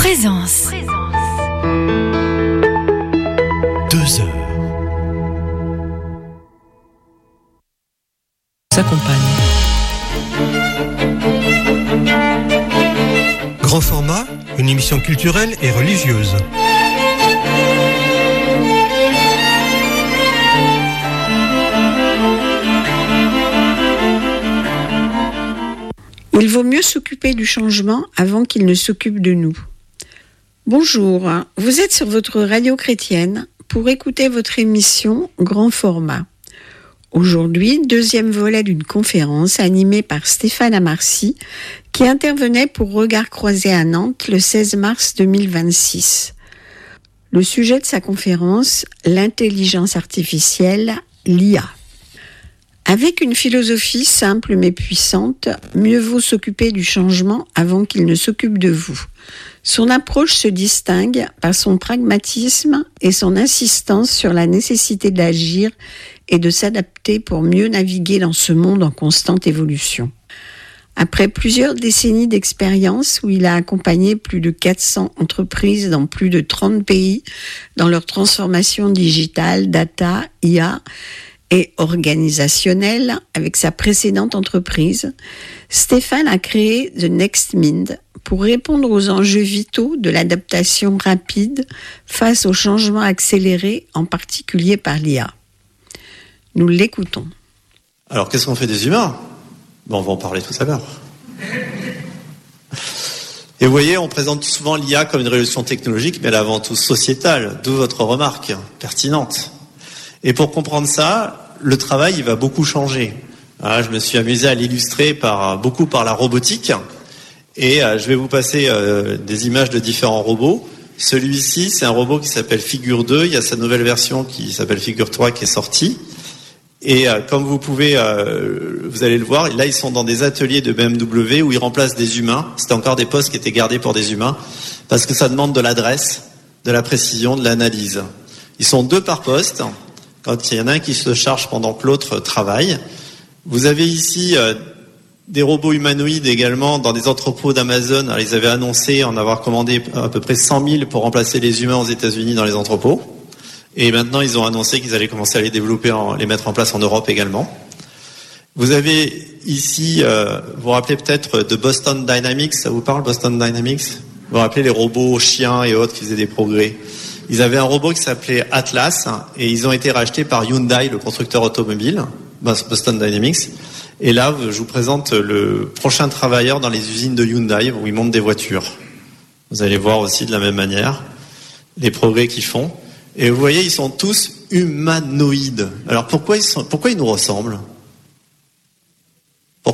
Présence. 2 heures. S'accompagne. Grand format, une émission culturelle et religieuse. Il vaut mieux s'occuper du changement avant qu'il ne s'occupe de nous. Bonjour, vous êtes sur votre radio chrétienne pour écouter votre émission Grand Format. Aujourd'hui, deuxième volet d'une conférence animée par Stéphane Amarcy qui intervenait pour Regard Croisé à Nantes le 16 mars 2026. Le sujet de sa conférence, l'intelligence artificielle, l'IA. Avec une philosophie simple mais puissante, mieux vaut s'occuper du changement avant qu'il ne s'occupe de vous. Son approche se distingue par son pragmatisme et son insistance sur la nécessité d'agir et de s'adapter pour mieux naviguer dans ce monde en constante évolution. Après plusieurs décennies d'expérience où il a accompagné plus de 400 entreprises dans plus de 30 pays dans leur transformation digitale, data, IA, et organisationnelle avec sa précédente entreprise, Stéphane a créé The Next Mind pour répondre aux enjeux vitaux de l'adaptation rapide face aux changements accélérés, en particulier par l'IA. Nous l'écoutons. Alors, qu'est-ce qu'on fait des humains ? On va en parler tout à l'heure. Et vous voyez, on présente souvent l'IA comme une révolution technologique, mais elle est avant tout sociétale, d'où votre remarque pertinente. Et pour comprendre ça, le travail, il va beaucoup changer. Voilà, je me suis amusé à l'illustrer beaucoup par la robotique. Et je vais vous passer des images de différents robots. Celui-ci, c'est un robot qui s'appelle Figure 2. Il y a sa nouvelle version qui s'appelle Figure 3 qui est sortie. Et comme vous allez le voir, là, ils sont dans des ateliers de BMW où ils remplacent des humains. C'était encore des postes qui étaient gardés pour des humains parce que ça demande de l'adresse, de la précision, de l'analyse. Ils sont 2 par poste. Quand il y en a un qui se charge pendant que l'autre travaille. Vous avez ici des robots humanoïdes également dans des entrepôts d'Amazon. Alors, ils avaient annoncé en avoir commandé à peu près 100 000 pour remplacer les humains aux États-Unis dans les entrepôts. Et maintenant, ils ont annoncé qu'ils allaient commencer à les développer, les mettre en place en Europe également. Vous avez ici, vous vous rappelez peut-être de Boston Dynamics. Ça vous parle, Boston Dynamics ? Vous vous rappelez les robots chiens et autres qui faisaient des progrès ? Ils avaient un robot qui s'appelait Atlas et ils ont été rachetés par Hyundai, le constructeur automobile, Boston Dynamics. Et là, je vous présente le prochain travailleur dans les usines de Hyundai où ils montent des voitures. Vous allez voir aussi de la même manière les progrès qu'ils font. Et vous voyez, ils sont tous humanoïdes. Alors pourquoi ils nous ressemblent ? Pourquoi ?